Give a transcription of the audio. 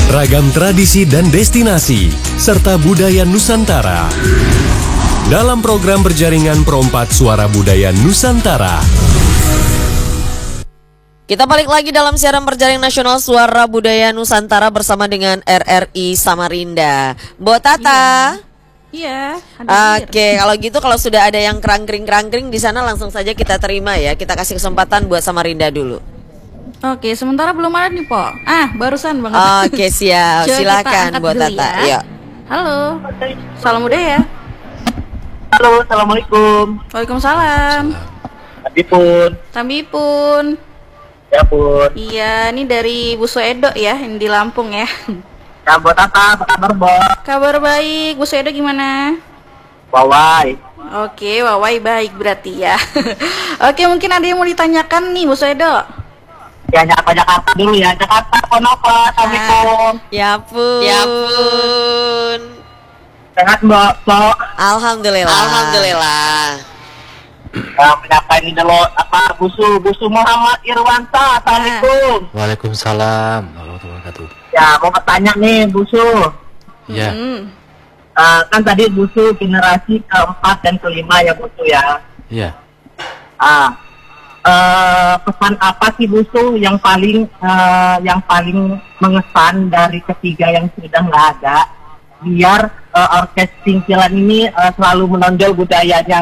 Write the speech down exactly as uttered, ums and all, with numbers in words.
Ragam tradisi dan destinasi, serta budaya Nusantara. Dalam program berjaringan Perompak Suara Budaya Nusantara. Kita balik lagi dalam siaran berjaring nasional Suara Budaya Nusantara bersama dengan R R I Samarinda. Bo Tata. Iya. Oke, kalau gitu kalau sudah ada yang kerangkring-kerangkring di sana langsung saja kita terima ya. Kita kasih kesempatan buat Samarinda dulu. Oke, sementara belum ada nih, Po. Ah, barusan banget. Oke, siap. Silakan buat Tata. Ya. Halo. Salam budaya. Halo, assalamualaikum. Waalaikumsalam. Tambipun. Tambipun. Ya pun. Iya, ini dari Bu Suedo ya, yang di Lampung ya. Ya, buat Tata, apa kabar, Bo? Kabar baik. Bu Suedo gimana? Wawai. Oke, Wawai baik berarti ya. Oke, mungkin ada yang mau ditanyakan nih, Bu Suedo. Ya, nyapa Jakarta dulu ya. Jakarta, kenapa? Assalamualaikum. Ya pun. Ya pun. Sehat, Mbak? Mbak? Alhamdulillah. Alhamdulillah. Uh, menyapa ini dulu, apa, Busu, Busu Muhammad Irwansa. Assalamualaikum. Waalaikumsalam warahmatullahi wabarakatuh. Ya, mau bertanya nih, Busu. Iya. Hmm. Uh, kan tadi Busu generasi keempat dan kelima ya, Busu ya. Iya. Ah. Uh, pesan apa sih Busu yang paling uh, yang paling mengesan dari ketiga yang sudah nggak ada, biar uh, orkes Singkilan ini uh, selalu menonjol budayanya